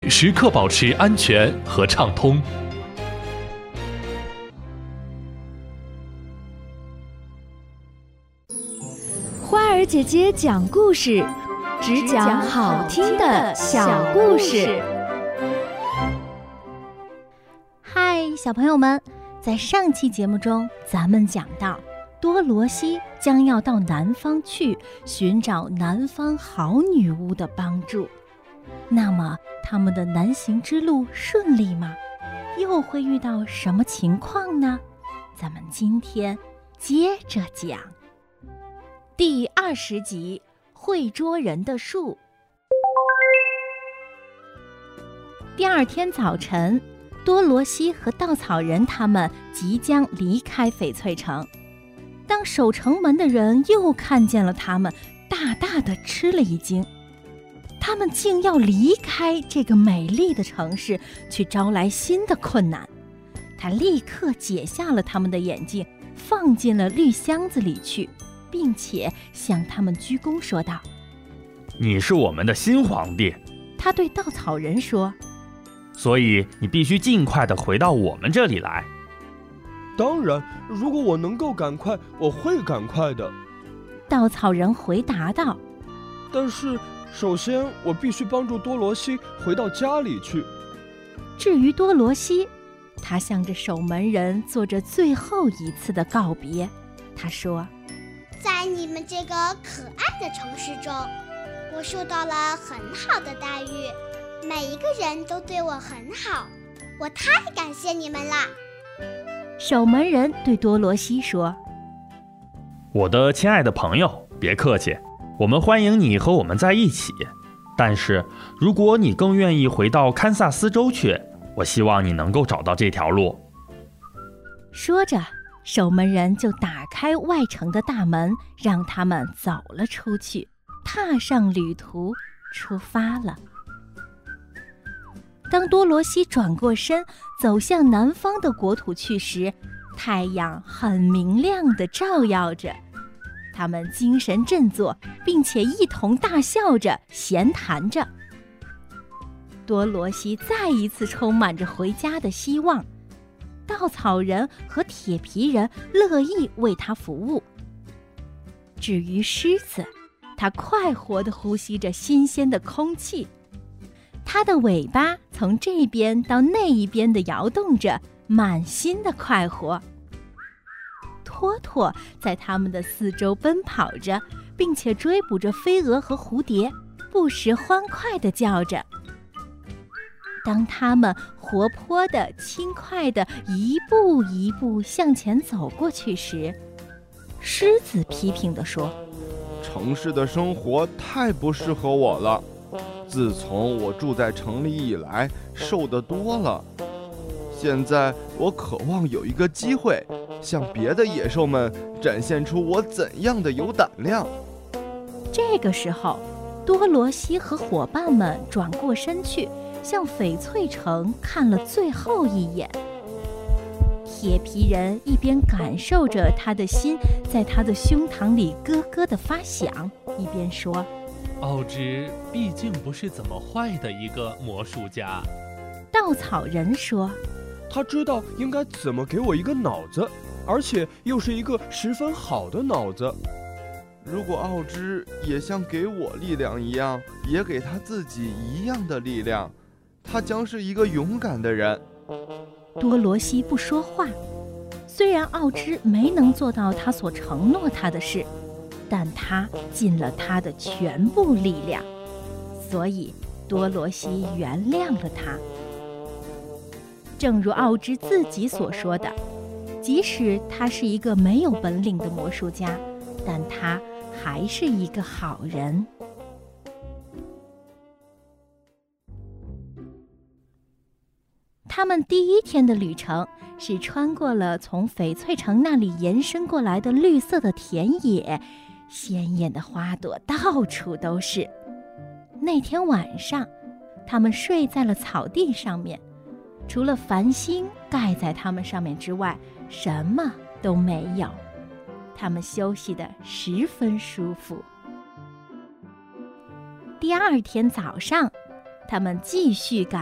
时刻保持安全和畅通。 花儿姐姐讲故事，只讲好听的小故事。 嗨，小朋友们，在上期节目中，咱们讲到多罗西将要到南方去寻找南方好女巫的帮助。那么他们的南行之路顺利吗？又会遇到什么情况呢？咱们今天接着讲。第20集，会捉人的树。第二天早晨，多罗西和稻草人他们即将离开翡翠城。当守城门的人又看见了他们，大大的吃了一惊。他们竟要离开这个美丽的城市，去招来新的困难。他立刻解下了他们的眼镜，放进了绿箱子里去，并且向他们鞠躬说道：“ 你是我们的新皇帝。” 他对稻草人说：“ 所以你必须尽快地回到我们这里来。” 当然，如果我能够赶快，我会赶快的。 稻草人回答道：“ 但是，首先我必须帮助多罗西回到家里去。” 至于多罗西，他向着守门人做着最后一次的告别。他说：“ 在你们这个可爱的城市中，我受到了很好的待遇，每一个人都对我很好，我太感谢你们啦。” 守门人对多罗西说：“ 我的亲爱的朋友，别客气，我们欢迎你和我们在一起。但是，如果你更愿意回到堪萨斯州去，我希望你能够找到这条路。” 说着，守门人就打开外城的大门，让他们走了出去，踏上旅途，出发了。当多罗西转过身走向南方的国土去时，太阳很明亮地照耀着，他们精神振作，并且一同大笑着闲谈着。多罗西再一次充满着回家的希望，稻草人和铁皮人乐意为他服务。至于狮子，它快活地呼吸着新鲜的空气，它的尾巴从这边到那一边地摇动着，满心的快活。托托在他们的四周奔跑着，并且追捕着飞蛾和蝴蝶，不时欢快地叫着。当他们活泼的、轻快的一步一步向前走过去时，狮子批评地说：“ 城市的生活太不适合我了，自从我住在城里以来，瘦得多了。现在我渴望有一个机会，向别的野兽们展现出我怎样的有胆量。” 这个时候，多罗西和伙伴们转过身去，向翡翠城看了最后一眼。铁皮人一边感受着他的心在他的胸膛里咯咯地发响，一边说：“ 奥芝毕竟不是怎么坏的一个魔术家。” 稻草人说：“ 他知道应该怎么给我一个脑子，而且又是一个十分好的脑子。 如果奥芝也像给我力量一样，也给他自己一样的力量，他将是一个勇敢的人。” 多罗西不说话。虽然奥芝没能做到他所承诺他的事，但他尽了他的全部力量，所以多罗西原谅了他。正如奥芝自己所说的，即使他是一个没有本领的魔术家，但他还是一个好人。他们第一天的旅程是穿过了从翡翠城那里延伸过来的绿色的田野，鲜艳的花朵到处都是。那天晚上，他们睡在了草地上面，除了繁星盖在他们上面之外，什么都没有。他们休息得十分舒服。第二天早上，他们继续赶